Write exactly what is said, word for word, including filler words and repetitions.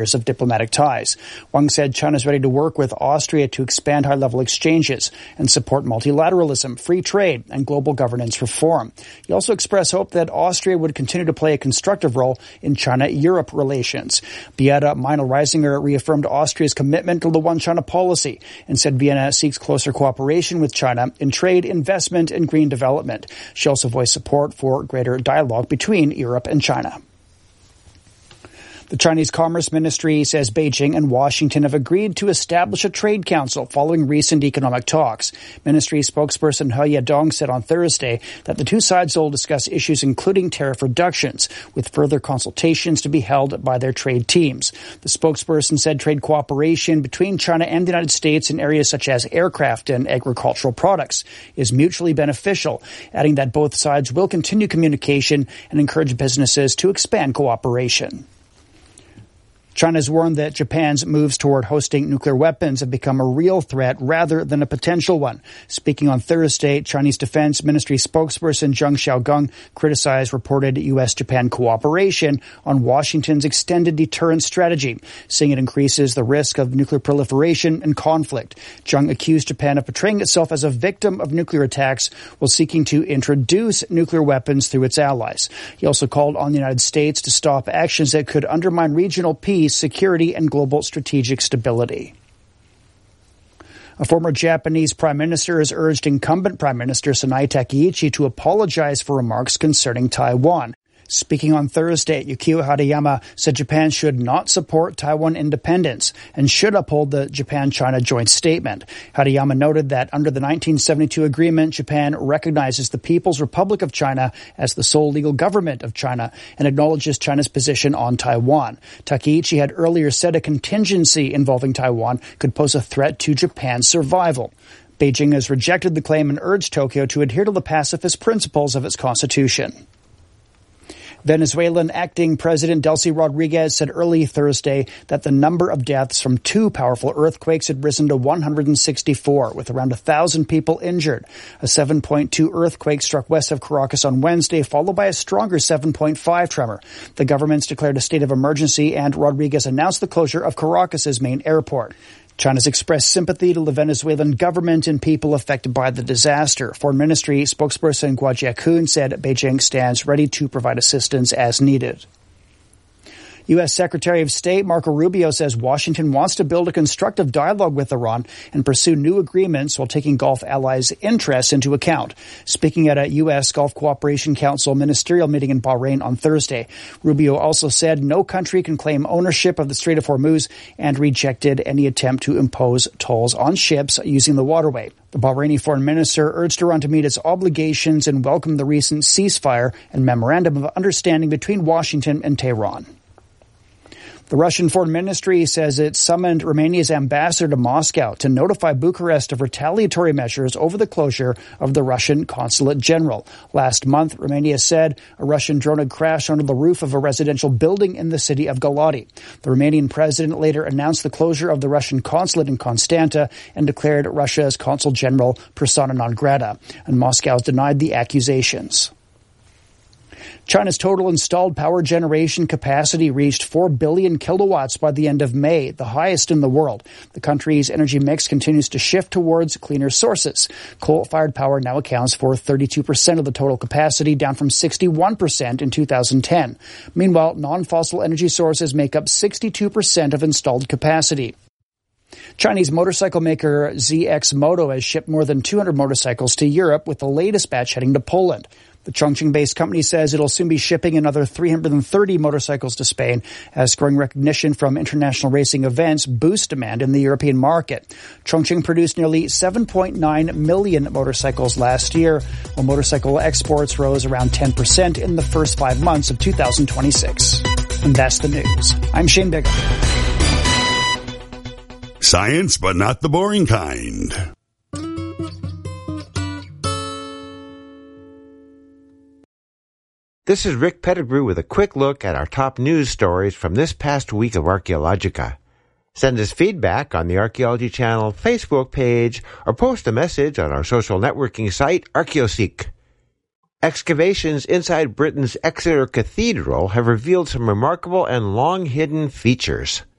of diplomatic ties. Wang said China is ready to work with Austria to expand high-level exchanges and support multilateralism, free trade, and global governance reform. He also expressed hope that Austria would continue to play a constructive role in China-Europe relations. Beata Meinl-Reisinger reaffirmed Austria's commitment to the One China policy and said Vienna seeks closer cooperation with China in trade, investment, and green development. She also voiced support for greater dialogue between Europe and China. The Chinese Commerce Ministry says Beijing and Washington have agreed to establish a trade council following recent economic talks. Ministry spokesperson He Yedong said on Thursday that the two sides will discuss issues including tariff reductions, with further consultations to be held by their trade teams. The spokesperson said trade cooperation between China and the United States in areas such as aircraft and agricultural products is mutually beneficial, adding that both sides will continue communication and encourage businesses to expand cooperation. China has warned that Japan's moves toward hosting nuclear weapons have become a real threat rather than a potential one. Speaking on Thursday, Chinese Defense Ministry spokesperson Zheng Xiaogang criticized reported U S Japan cooperation on Washington's extended deterrence strategy, saying it increases the risk of nuclear proliferation and conflict. Zheng accused Japan of portraying itself as a victim of nuclear attacks while seeking to introduce nuclear weapons through its allies. He also called on the United States to stop actions that could undermine regional peace, security, and global strategic stability. A former Japanese prime minister has urged incumbent Prime Minister Sanai Takaichi to apologize for remarks concerning Taiwan. Speaking on Thursday, Yukio Hariyama said Japan should not support Taiwan independence and should uphold the Japan-China joint statement. Hariyama noted that under the nineteen seventy-two agreement, Japan recognizes the People's Republic of China as the sole legal government of China and acknowledges China's position on Taiwan. Takaichi had earlier said a contingency involving Taiwan could pose a threat to Japan's survival. Beijing has rejected the claim and urged Tokyo to adhere to the pacifist principles of its constitution. Venezuelan acting President Delcy Rodriguez said early Thursday that the number of deaths from two powerful earthquakes had risen to one hundred sixty-four, with around one thousand people injured. A seven point two earthquake struck west of Caracas on Wednesday, followed by a stronger seven point five tremor. The government's declared a state of emergency, and Rodriguez announced the closure of Caracas's main airport. China's expressed sympathy to the Venezuelan government and people affected by the disaster. Foreign Ministry spokesperson Guo Jiakun said Beijing stands ready to provide assistance as needed. U S Secretary of State Marco Rubio says Washington wants to build a constructive dialogue with Iran and pursue new agreements while taking Gulf allies' interests into account. Speaking at a U S Gulf Cooperation Council ministerial meeting in Bahrain on Thursday, Rubio also said no country can claim ownership of the Strait of Hormuz and rejected any attempt to impose tolls on ships using the waterway. The Bahraini foreign minister urged Iran to meet its obligations and welcomed the recent ceasefire and memorandum of understanding between Washington and Tehran. The Russian Foreign Ministry says it summoned Romania's ambassador to Moscow to notify Bucharest of retaliatory measures over the closure of the Russian consulate general. Last month, Romania said a Russian drone had crashed onto the roof of a residential building in the city of Galati. The Romanian president later announced the closure of the Russian consulate in Constanta and declared Russia's consul general persona non grata, and Moscow has denied the accusations. China's total installed power generation capacity reached four billion kilowatts by the end of May, the highest in the world. The country's energy mix continues to shift towards cleaner sources. Coal-fired power now accounts for thirty-two percent of the total capacity, down from sixty-one percent in two thousand ten. Meanwhile, non-fossil energy sources make up sixty-two percent of installed capacity. Chinese motorcycle maker Z X Moto has shipped more than two hundred motorcycles to Europe, with the latest batch heading to Poland. The Chongqing-based company says it'll soon be shipping another three hundred thirty motorcycles to Spain, as growing recognition from international racing events boosts demand in the European market. Chongqing produced nearly seven point nine million motorcycles last year, while motorcycle exports rose around ten percent in the first five months of two thousand twenty-six. And that's the news. I'm Shane Bigham. Science, but not the boring kind. This is Rick Pettigrew with a quick look at our top news stories from this past week of Archaeologica. Send us feedback on the Archaeology Channel Facebook page or post a message on our social networking site, ArchaeoSeek. Excavations inside Britain's Exeter Cathedral have revealed some remarkable and long-hidden features.